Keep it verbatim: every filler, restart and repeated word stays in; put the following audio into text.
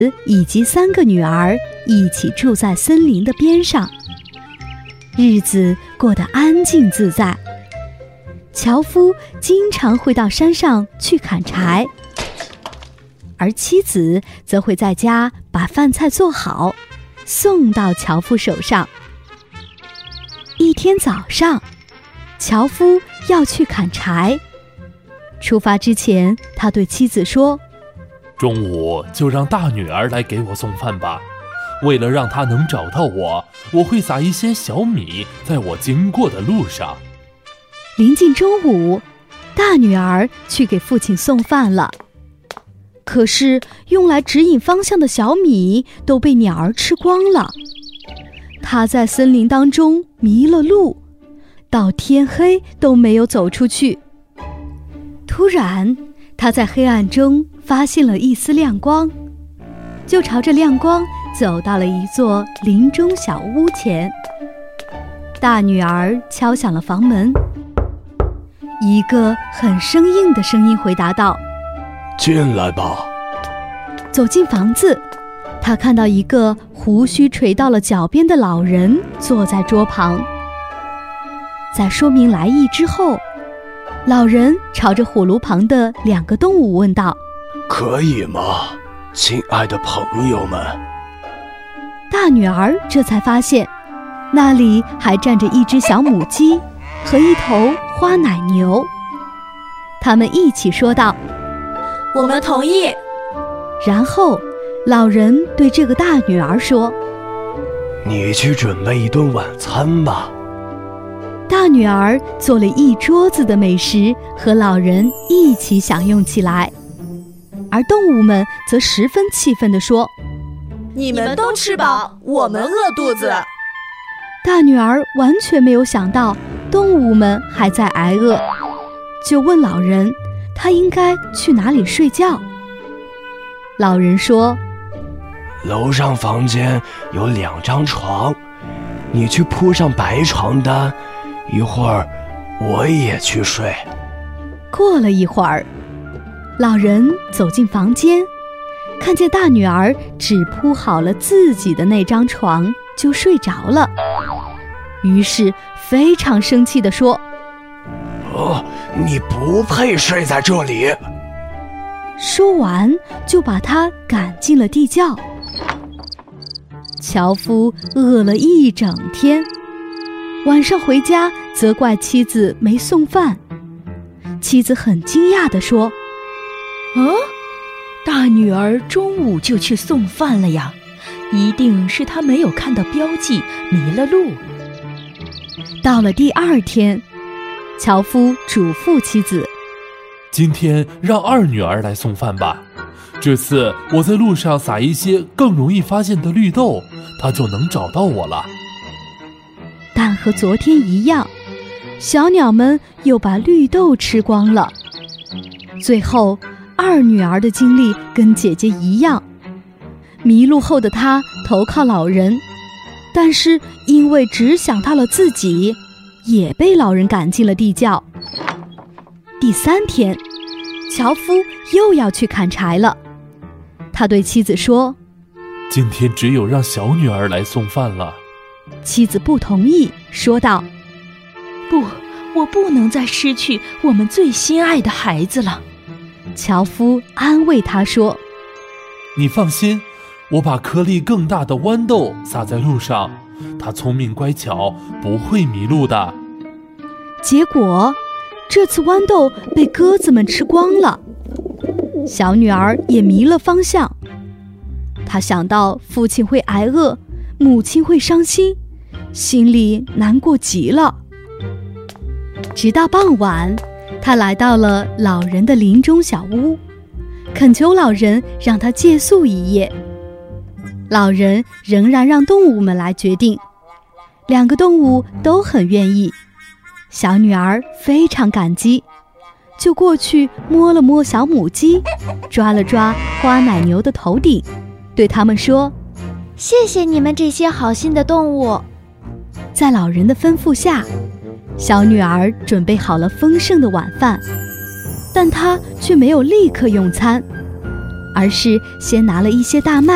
以及三个女儿一起住在森林的边上，日子过得安静自在。樵夫经常会到山上去砍柴，而妻子则会在家把饭菜做好，送到樵夫手上。一天早上，樵夫要去砍柴。出发之前，他对妻子说： 中午就让大女儿来给我送饭吧，为了让她能找到我，我会撒一些小米在我经过的路上。 临近中午，大女儿去给父亲送饭了，可是用来指引方向的小米都被鸟儿吃光了。她在森林当中迷了路，到天黑都没有走出去。突然，她在黑暗中发现了一丝亮光，就朝着亮光走到了一座林中小屋前。大女儿敲响了房门，一个很生硬的声音回答道： 进来吧。 走进房子，她看到一个胡须垂到了脚边的老人坐在桌旁。在说明来意之后，老人朝着火炉旁的两个动物问道： 可以吗，亲爱的朋友们？ 大女儿这才发现，那里还站着一只小母鸡和一头花奶牛。他们一起说道： 我们同意。 然后老人对这个大女儿说： 你去准备一顿晚餐吧。 大女儿做了一桌子的美食，和老人一起享用起来。而动物们则十分气愤地说： 你们都吃饱，我们饿肚子。 大女儿完全没有想到动物们还在挨饿，就问老人她应该去哪里睡觉。老人说： 楼上房间有两张床，你去铺上白床单，一会儿我也去睡。 过了一会儿，老人走进房间，看见大女儿只铺好了自己的那张床就睡着了，于是非常生气地说： 哦，你不配睡在这里。 说完就把她赶进了地窖。樵夫饿了一整天，晚上回家责怪妻子没送饭。妻子很惊讶地说： 啊，大女儿中午就去送饭了呀，一定是她没有看到标记，迷了路。 到了第二天，樵夫嘱咐妻子： 今天让二女儿来送饭吧，这次我在路上撒一些更容易发现的绿豆，她就能找到我了。 但和昨天一样，小鸟们又把绿豆吃光了。最后，二女儿的经历跟姐姐一样，迷路后的她投靠老人，但是因为只想到了自己，也被老人赶进了地窖。第三天，樵夫又要去砍柴了。他对妻子说： 今天只有让小女儿来送饭了。 妻子不同意，说道： 不，我不能再失去我们最心爱的孩子了。 樵夫安慰她说： 你放心，我把颗粒更大的豌豆撒在路上，它聪明乖巧，不会迷路的。 结果这次豌豆被鸽子们吃光了，小女儿也迷了方向。她想到父亲会挨饿，母亲会伤心，心里难过极了。直到傍晚，她来到了老人的林中小屋，恳求老人让她借宿一夜。老人仍然让动物们来决定，两个动物都很愿意。小女儿非常感激，就过去摸了摸小母鸡，抓了抓花奶牛的头顶，对他们说： 谢谢你们这些好心的动物。 在老人的吩咐下，小女儿准备好了丰盛的晚饭，但她却没有立刻用餐，而是先拿了一些大麦